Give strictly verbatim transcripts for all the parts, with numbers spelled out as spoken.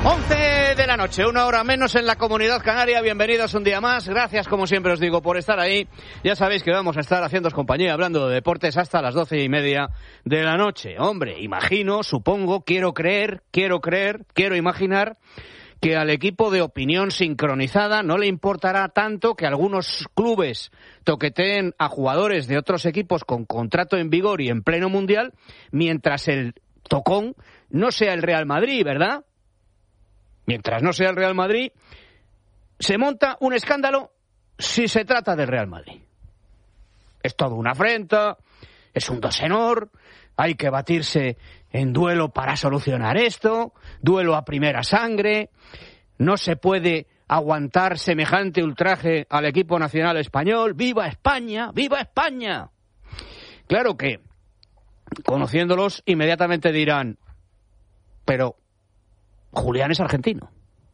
once de la noche, una hora menos en la Comunidad Canaria. Bienvenidos un día más. Gracias, como siempre os digo, por estar ahí. Ya sabéis que vamos a estar haciéndoos compañía, hablando de deportes hasta las doce y media de la noche. Hombre, imagino, supongo, quiero creer, quiero creer, quiero imaginar que al equipo de Opinión Sincronizada no le importará tanto que algunos clubes toqueteen a jugadores de otros equipos con contrato en vigor y en pleno mundial, mientras el tocón no sea el Real Madrid, ¿verdad? Mientras no sea el Real Madrid, se monta un escándalo si se trata del Real Madrid. Es toda una afrenta, es un dosenor, hay que batirse en duelo para solucionar esto, duelo a primera sangre, no se puede aguantar semejante ultraje al equipo nacional español. ¡Viva España! ¡Viva España! Claro que, conociéndolos, inmediatamente dirán, pero Julián es argentino.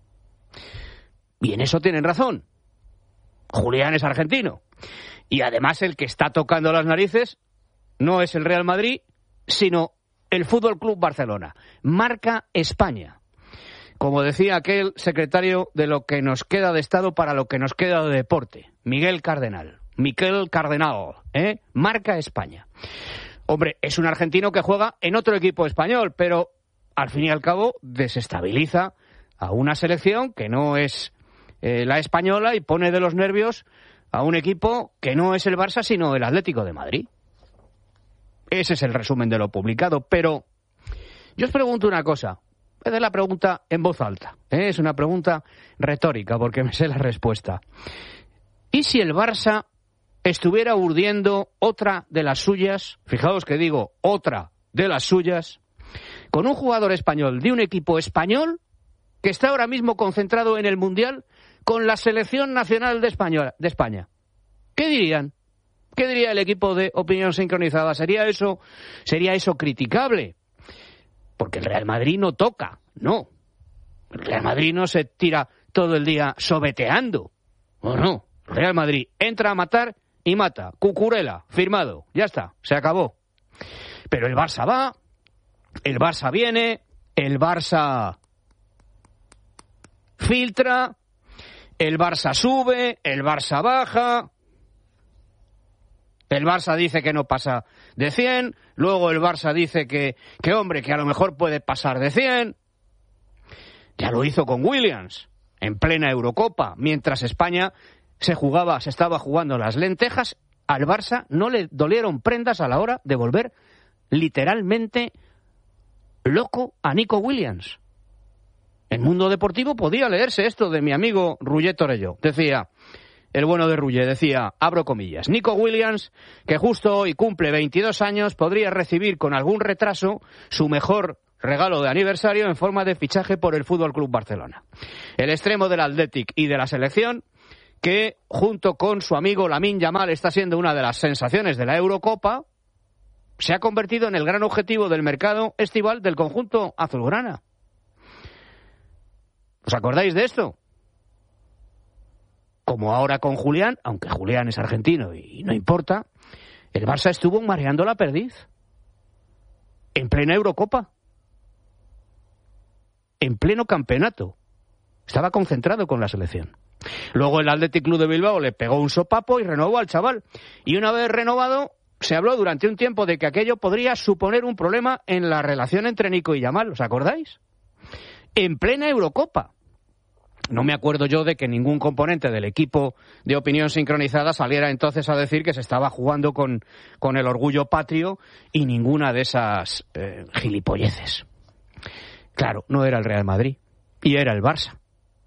Y en eso tienen razón. Julián es argentino. Y además el que está tocando las narices no es el Real Madrid, sino el Fútbol Club Barcelona. Marca España. Como decía aquel secretario de lo que nos queda de Estado para lo que nos queda de deporte, Miguel Cardenal. Miquel Cardenal, ¿eh? Marca España. Hombre, es un argentino que juega en otro equipo español, pero al fin y al cabo desestabiliza a una selección que no es eh, la española y pone de los nervios a un equipo que no es el Barça, sino el Atlético de Madrid. Ese es el resumen de lo publicado. Pero yo os pregunto una cosa. Voy a hacer la pregunta en voz alta. ¿eh? Es una pregunta retórica porque me sé la respuesta. ¿Y si el Barça estuviera urdiendo otra de las suyas? Fijaos que digo otra de las suyas, con un jugador español de un equipo español que está ahora mismo concentrado en el Mundial con la selección nacional de España. De España. ¿Qué dirían? ¿Qué diría el equipo de Opinión Sincronizada? ¿Sería eso, sería eso criticable? Porque el Real Madrid no toca, no. El Real Madrid no se tira todo el día sobeteando. ¿O no? El Real Madrid entra a matar y mata. Cucurella, firmado. Ya está, se acabó. Pero el Barça va, el Barça viene, el Barça filtra, el Barça sube, el Barça baja, el Barça dice que no pasa de cien, luego el Barça dice que, que hombre, que a lo mejor puede pasar de cien. Ya lo hizo con Williams, en plena Eurocopa, mientras España se jugaba, se estaba jugando las lentejas, al Barça no le dolieron prendas a la hora de volver literalmente loco a Nico Williams. En Mundo Deportivo podía leerse esto de mi amigo Ruller Torelló. Decía, el bueno de Ruller, decía, abro comillas, Nico Williams, que justo hoy cumple veintidós años, podría recibir con algún retraso su mejor regalo de aniversario en forma de fichaje por el Fútbol Club Barcelona. El extremo del Athletic y de la selección, que junto con su amigo Lamine Yamal está siendo una de las sensaciones de la Eurocopa, se ha convertido en el gran objetivo del mercado estival del conjunto azulgrana. ¿Os acordáis de esto? Como ahora con Julián, aunque Julián es argentino y no importa, el Barça estuvo mareando la perdiz. En plena Eurocopa. En pleno campeonato. Estaba concentrado con la selección. Luego el Athletic Club de Bilbao le pegó un sopapo y renovó al chaval. Y una vez renovado, se habló durante un tiempo de que aquello podría suponer un problema en la relación entre Nico y Yamal. ¿Os acordáis? En plena Eurocopa. No me acuerdo yo de que ningún componente del equipo de Opinión Sincronizada saliera entonces a decir que se estaba jugando con, con el orgullo patrio y ninguna de esas eh, gilipolleces. Claro, no era el Real Madrid y era el Barça.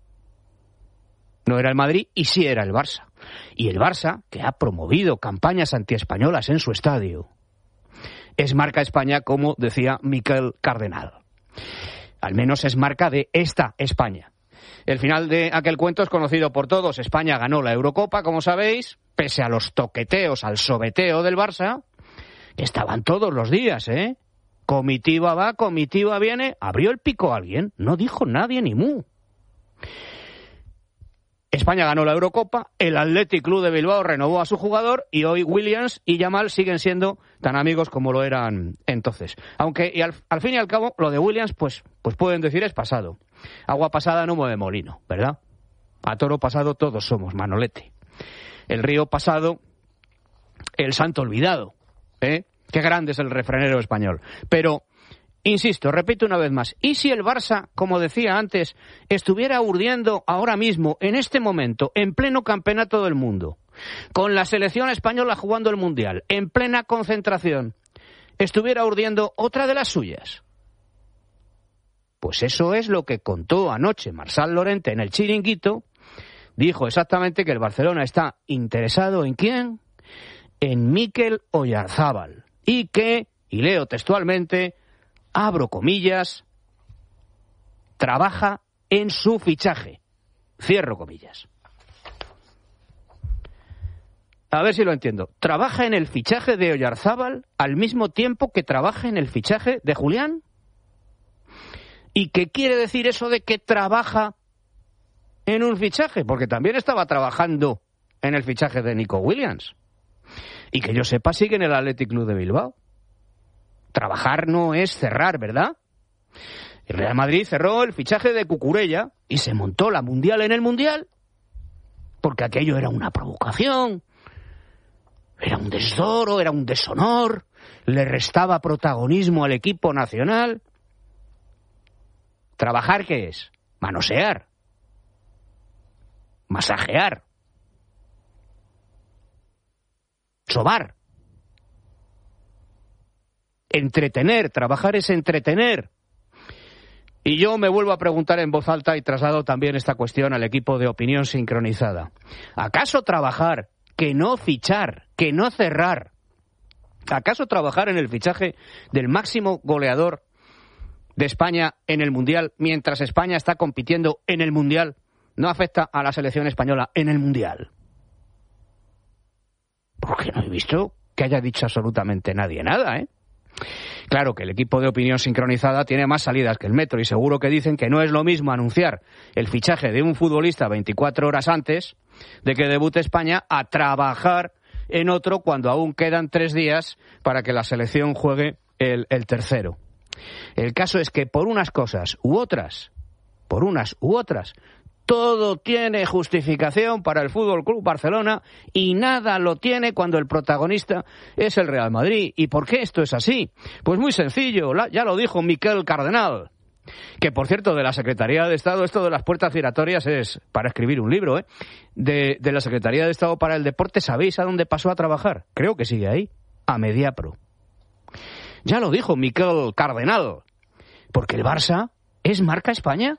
No era el Madrid y sí era el Barça. Y el Barça, que ha promovido campañas antiespañolas en su estadio, es marca España, como decía Miquel Cardenal. Al menos es marca de esta España. El final de aquel cuento es conocido por todos. España ganó la Eurocopa, como sabéis, pese a los toqueteos, al sobeteo del Barça, que estaban todos los días, ¿eh? Comitiva va, comitiva viene. ¿Abrió el pico alguien? No dijo nadie ni mu. España ganó la Eurocopa, el Athletic Club de Bilbao renovó a su jugador y hoy Williams y Yamal siguen siendo tan amigos como lo eran entonces. Aunque y al, al fin y al cabo lo de Williams pues, pues pueden decir es pasado. agua pasada no mueve molino, ¿verdad? A toro pasado todos somos Manolete. El río pasado, el santo olvidado, ¿eh? Qué grande es el refranero español. Pero, insisto, repito una vez más, ¿y si el Barça, como decía antes, estuviera urdiendo ahora mismo, en este momento, en pleno campeonato del mundo, con la selección española jugando el Mundial, en plena concentración, estuviera urdiendo otra de las suyas? Pues eso es lo que contó anoche Marçal Llorente en el Chiringuito. Dijo exactamente que el Barcelona está interesado ¿en quién? En Mikel Oyarzábal. Y que, y leo textualmente, abro comillas, trabaja en su fichaje. Cierro comillas. A ver si lo entiendo. ¿Trabaja en el fichaje de Oyarzábal al mismo tiempo que trabaja en el fichaje de Julián? ¿Y qué quiere decir eso de que trabaja en un fichaje? Porque también estaba trabajando en el fichaje de Nico Williams. Y que yo sepa, sigue en el Athletic Club de Bilbao. Trabajar no es cerrar, ¿verdad? El Real Madrid cerró el fichaje de Cucurella y se montó la Mundial en el Mundial. Porque aquello era una provocación, era un desdoro, era un deshonor, le restaba protagonismo al equipo nacional. ¿Trabajar qué es? Manosear, masajear, sobar, entretener. Trabajar es entretener. Y yo me vuelvo a preguntar en voz alta y traslado también esta cuestión al equipo de Opinión Sincronizada. ¿Acaso trabajar, que no fichar, que no cerrar? ¿Acaso trabajar en el fichaje del máximo goleador de España en el Mundial, mientras España está compitiendo en el Mundial, no afecta a la selección española en el Mundial? Porque no he visto que haya dicho absolutamente nadie nada, ¿eh? Claro que el equipo de Opinión Sincronizada tiene más salidas que el metro y seguro que dicen que no es lo mismo anunciar el fichaje de un futbolista veinticuatro horas antes de que debute España a trabajar en otro cuando aún quedan tres días para que la selección juegue el, el tercero. El caso es que por unas cosas u otras, por unas u otras, todo tiene justificación para el Fútbol Club Barcelona y nada lo tiene cuando el protagonista es el Real Madrid. ¿Y por qué esto es así? Pues muy sencillo, ya lo dijo Miquel Cardenal, que por cierto de la Secretaría de Estado, esto de las puertas giratorias es para escribir un libro, ¿eh? De, de la Secretaría de Estado para el Deporte, ¿sabéis a dónde pasó a trabajar? Creo que sigue ahí, a Mediapro. Ya lo dijo Miquel Cardenal, porque el Barça es marca España.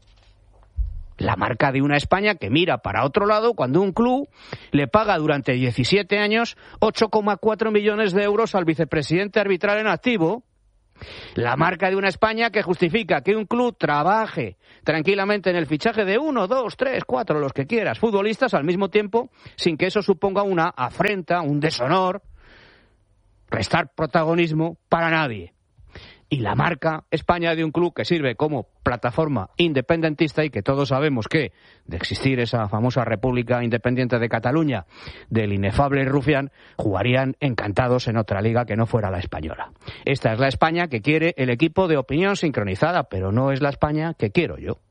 La marca de una España que mira para otro lado cuando un club le paga durante diecisiete años ocho coma cuatro millones de euros al vicepresidente arbitral en activo. La marca de una España que justifica que un club trabaje tranquilamente en el fichaje de uno, dos, tres, cuatro, los que quieras, futbolistas al mismo tiempo, sin que eso suponga una afrenta, un deshonor, restar protagonismo para nadie. Y la marca España de un club que sirve como plataforma independentista y que todos sabemos que, de existir esa famosa República Independiente de Cataluña del inefable Rufián, jugarían encantados en otra liga que no fuera la española. Esta es la España que quiere el equipo de Opinión Sincronizada, pero no es la España que quiero yo.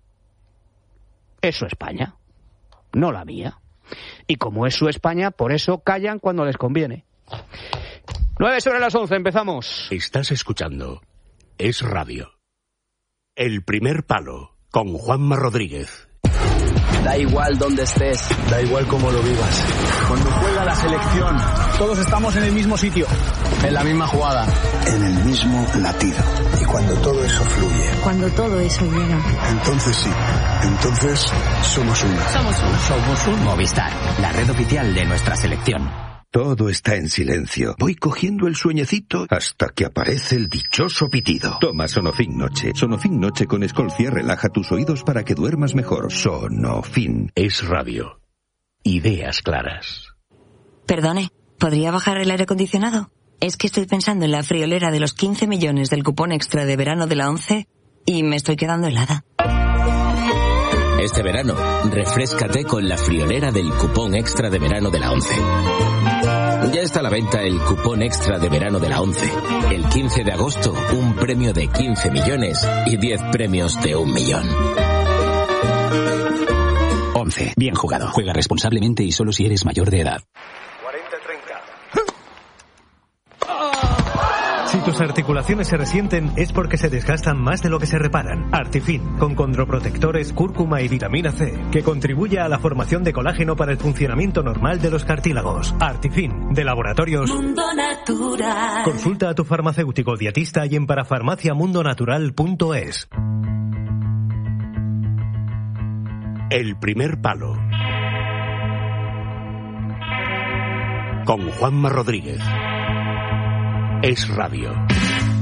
Es su España, no la mía. Y como es su España, por eso callan cuando les conviene. Nueve sobre las once, empezamos. Estás escuchando Es Radio. El primer palo, con Juanma Rodríguez. Da igual dónde estés, da igual cómo lo vivas. Cuando juega la selección, todos estamos en el mismo sitio, en la misma jugada, en el mismo latido. Y cuando todo eso fluye, cuando todo eso llega, entonces sí, entonces somos uno. Somos uno. Somos un Movistar, la red oficial de nuestra selección. Todo está en silencio. Voy cogiendo el sueñecito hasta que aparece el dichoso pitido. Toma Sonofin Noche. Sonofin Noche con Escolcia relaja tus oídos para que duermas mejor. Sonofin. Es Radio. Ideas claras. Perdone, ¿podría bajar el aire acondicionado? Es que estoy pensando en la friolera de los quince millones del cupón extra de verano de la ONCE y me estoy quedando helada. Este verano, refréscate con la friolera del cupón extra de verano de la ONCE. Ya está a la venta el cupón extra de verano de la ONCE. El quince de agosto, un premio de quince millones y diez premios de un millón. ONCE. Bien jugado. Juega responsablemente y solo si eres mayor de edad. cuarenta treinta. Si tus articulaciones se resienten es porque se desgastan más de lo que se reparan. Artifin, con condroprotectores, cúrcuma y vitamina C, que contribuye a la formación de colágeno para el funcionamiento normal de los cartílagos. Artifin, de Laboratorios Mundo Natural. Consulta a tu farmacéutico dietista y en parafarmaciamundonatural punto es. El primer palo. Con Juanma Rodríguez. Es Radio.